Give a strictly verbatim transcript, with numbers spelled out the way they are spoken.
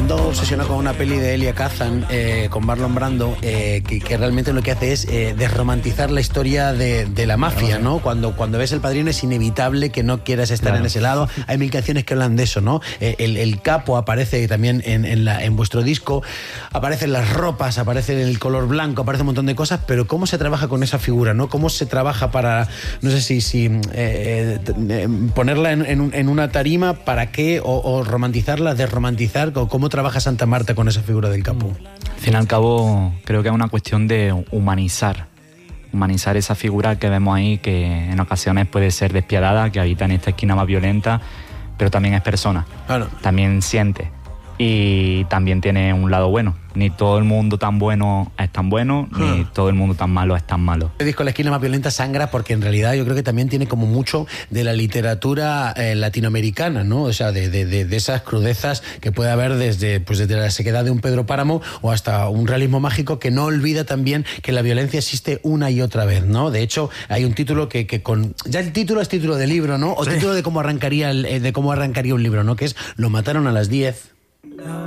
ando obsesionado con una peli de Elia Kazan, eh, con Marlon Brando, eh, que, que realmente lo que hace es eh, desromantizar la historia de, de la mafia, ¿no? Cuando, cuando ves El Padrino es inevitable que no quieras estar claro. en ese lado. Hay mil canciones que hablan de eso, ¿no? Eh, el, el capo aparece también en, en, la, en vuestro disco, aparecen las ropas, aparece el color blanco, aparece un montón de cosas, pero ¿cómo se trabaja con esa figura, no? ¿Cómo se trabaja para, no sé si, si eh, eh, ponerla en, en, en una tarima, para qué, o, o romantizarla, desromantizar, o cómo trabaja Santa Marta con esa figura del capo? Al fin y al cabo, creo que es una cuestión de humanizar, humanizar esa figura que vemos ahí, que en ocasiones puede ser despiadada, que habita en esta esquina más violenta, pero también es persona, claro. también siente y también tiene un lado bueno. Ni todo el mundo tan bueno es tan bueno, huh. ni todo el mundo tan malo es tan malo. El disco La esquina más violenta sangra porque en realidad yo creo que también tiene como mucho de la literatura eh, latinoamericana, ¿no? O sea, de, de, de, de esas crudezas que puede haber desde, pues desde la sequedad de un Pedro Páramo o hasta un realismo mágico que no olvida también que la violencia existe una y otra vez, ¿no? De hecho, hay un título que, que con... Ya el título es título de libro, ¿no? O sí. título de cómo arrancaría el, de cómo arrancaría un libro, ¿no? Que es Lo mataron a las diez.